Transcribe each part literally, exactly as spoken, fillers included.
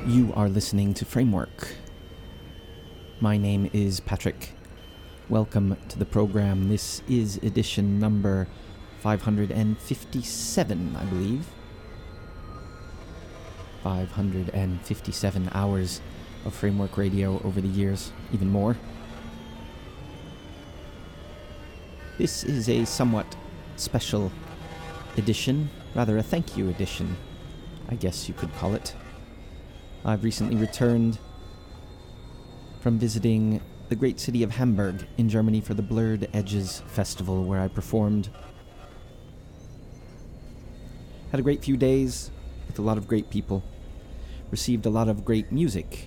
You are listening to Framework. My name is Patrick. Welcome to the program. This is edition number five hundred fifty-seven, I believe. five hundred fifty-seven hours of Framework Radio over the years, even more. This is a somewhat special edition, rather a thank you edition, I guess you could call it. I've recently returned from visiting the great city of Hamburg in Germany for the Blurred Edges Festival, where I performed. Had a great few days with a lot of great people. Received a lot of great music.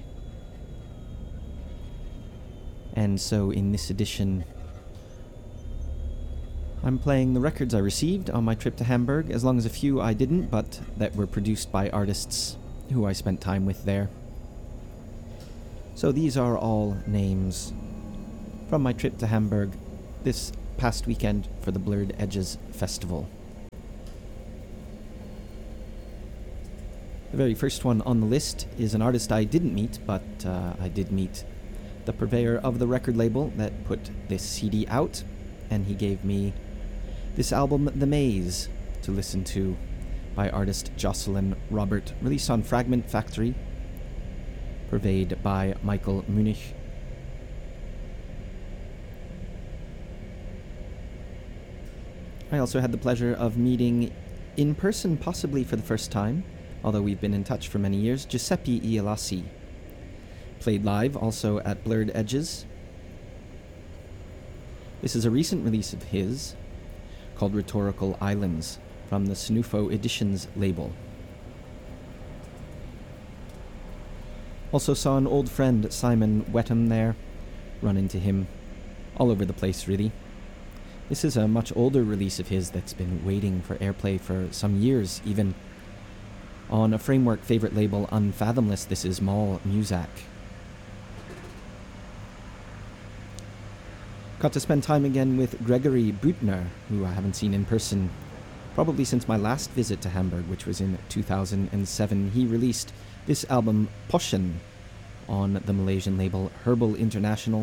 And so in this edition, I'm playing the records I received on my trip to Hamburg, as long as a few I didn't, but that were produced by artists who I spent time with there. So these are all names from my trip to Hamburg this past weekend for the Blurred Edges Festival. The very first one on the list is an artist I didn't meet, but uh, I did meet the purveyor of the record label that put this C D out, and he gave me this album, The Maze, to listen to, by artist Jocelyn Robert, released on Fragment Factory, purveyed by Michael Munich. I also had the pleasure of meeting in person, possibly for the first time, although we've been in touch for many years, Giuseppe Ielasi. Played live also at Blurred Edges. This is a recent release of his, called Rhetorical Islands, from the Snufo Editions label. Also saw an old friend, Simon Wetham, there. Run into him all over the place, really. This is a much older release of his that's been waiting for airplay for some years, even. On a Framework favorite label, Unfathomless, this is Mal Muzak. Got to spend time again with Gregory Büttner, who I haven't seen in person probably since my last visit to Hamburg, which was in two thousand seven. He released this album, Poshen, on the Malaysian label Herbal International.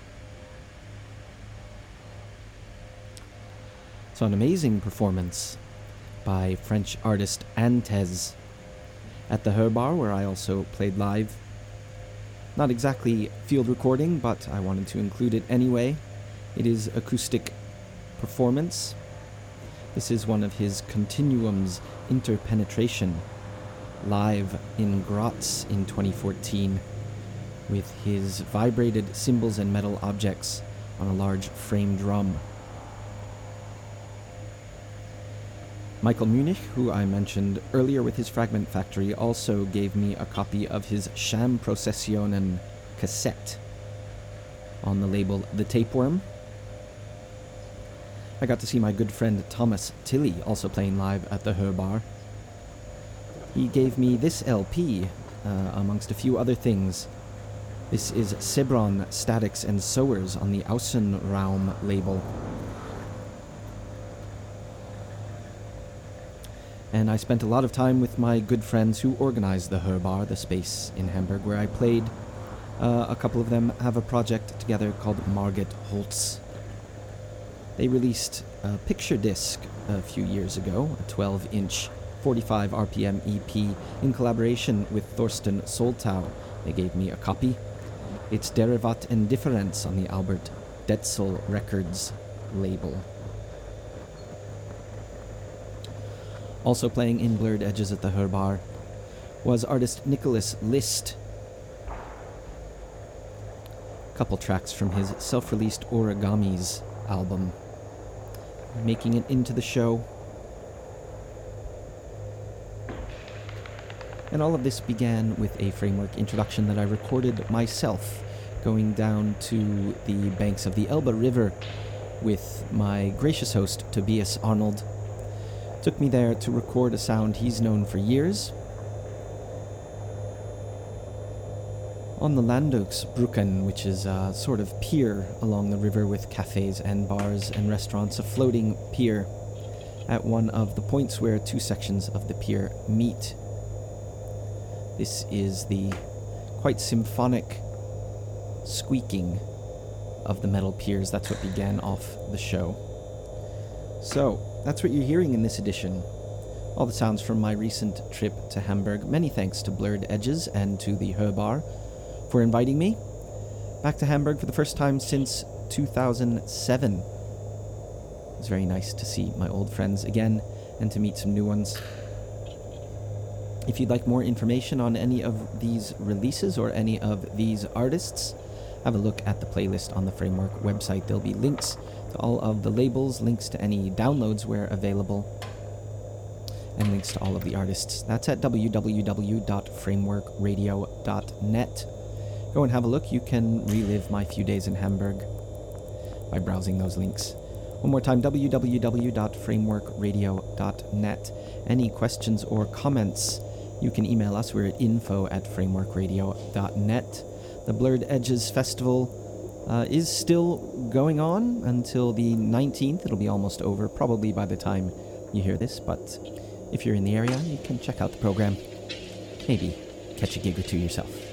So an amazing performance by French artist Antez at the Herbar, where I also played live. Not exactly field recording, but I wanted to include it anyway. It is acoustic performance. This is one of his Continuum's Interpenetration, live in Graz in twenty fourteen, with his vibrated cymbals and metal objects on a large frame drum. Michael Munich, who I mentioned earlier with his Fragment Factory, also gave me a copy of his Sham Processionen cassette on the label The Tapeworm. I got to see my good friend Thomas Tilley also playing live at the Herbar. He gave me this L P, uh, amongst a few other things. This is Sebron Statics and Sowers on the Außenraum label. And I spent a lot of time with my good friends who organized the Herbar, the space in Hamburg where I played. Uh, a couple of them have a project together called Margit Holtz. They released a picture disc a few years ago, a twelve inch, forty-five R P M E P, in collaboration with Thorsten Soltau. They gave me a copy. It's Derivat and Difference on the Albert Detzel Records label. Also playing in Blurred Edges at the Herbar was artist Nicholas List. A couple tracks from his self-released Origamis album, making it into the show. And all of this began with a Framework introduction that I recorded myself, going down to the banks of the Elbe River with my gracious host, Tobias Arnold. Took me there to record a sound he's known for years. On the Landungsbrücken, which is a sort of pier along the river with cafes and bars and restaurants, a floating pier at one of the points where two sections of the pier meet. This is the quite symphonic squeaking of the metal piers. That's what began off the show. So, that's what you're hearing in this edition. All the sounds from my recent trip to Hamburg. Many thanks to Blurred Edges and to the Hörbar for inviting me back to Hamburg for the first time since two thousand seven. It was very nice to see my old friends again and to meet some new ones. If you'd like more information on any of these releases or any of these artists, have a look at the playlist on the Framework website. There'll be links to all of the labels, links to any downloads where available, and links to all of the artists. That's at w w w dot framework radio dot net. Go and have a look. You can relive my few days in Hamburg by browsing those links. One more time, w w w dot framework radio dot net. Any questions or comments, you can email us. We're at info at framework radio dot net. The Blurred Edges Festival uh, is still going on until the nineteenth. It'll be almost over, probably by the time you hear this, but if you're in the area, you can check out the program. Maybe catch a gig or two yourself.